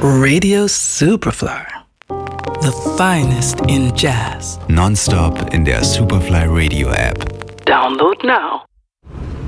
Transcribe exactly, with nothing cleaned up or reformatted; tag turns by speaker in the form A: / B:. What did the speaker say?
A: Radio Superfly. The finest in jazz.
B: Nonstop in der Superfly Radio App.
A: Download now.